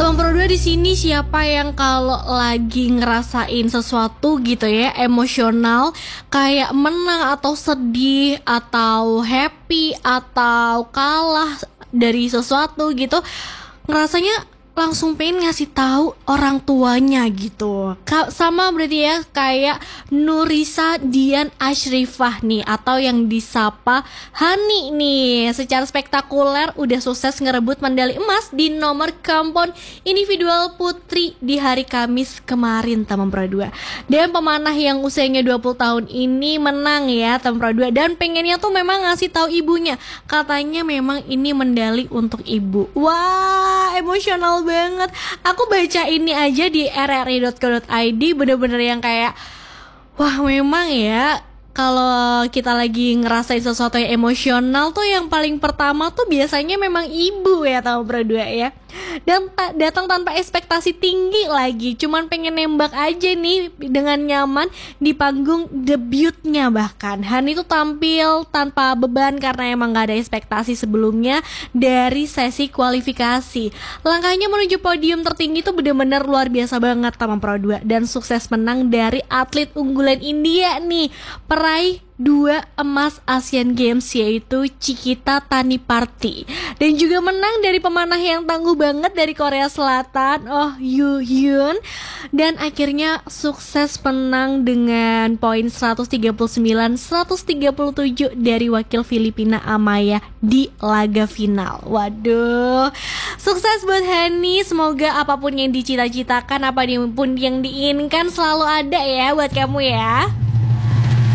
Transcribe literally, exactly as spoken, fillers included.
Teman Pro dua di sini siapa yang kalau lagi ngerasain sesuatu gitu ya, emosional, kayak menang atau sedih atau happy atau kalah dari sesuatu gitu, ngerasanya langsung pengen ngasih tahu orang tuanya gitu. Ka- sama berarti ya kayak Nurisa Dian Ashrifah nih, atau yang disapa Hani nih. Secara spektakuler udah sukses ngerebut medali emas di nomor kompon individual putri di hari Kamis kemarin, teman Pro dua. Dan pemanah yang usianya dua puluh tahun ini menang ya, teman Pro dua, dan pengennya tuh memang ngasih tahu ibunya. Katanya memang ini medali untuk ibu. Wah, emosional banget. Aku baca ini aja di r r i dot co dot i d, bener-bener yang kayak wah, memang ya kalau kita lagi ngerasain sesuatu yang emosional tuh yang paling pertama tuh biasanya memang ibu ya, tahu Pro dua ya. Dan ta- datang tanpa ekspektasi tinggi lagi, cuman pengen nembak aja nih dengan nyaman di panggung debutnya. Bahkan Han itu tampil tanpa beban karena emang gak ada ekspektasi sebelumnya dari sesi kualifikasi. Langkahnya menuju podium tertinggi tuh bener-bener luar biasa banget, teman Pro dua, dan sukses menang dari atlet unggulan India nih, peraih dua emas Asian Games, yaitu Cikita Taniparti, dan juga menang dari pemanah yang tangguh banget dari Korea Selatan, Oh Yoo Hyun, dan akhirnya sukses menang dengan poin seratus tiga puluh sembilan seratus tiga puluh tujuh dari wakil Filipina Amaya di laga final. Waduh, sukses buat Hani, semoga apapun yang dicita-citakan, apapun yang diinginkan selalu ada ya buat kamu ya.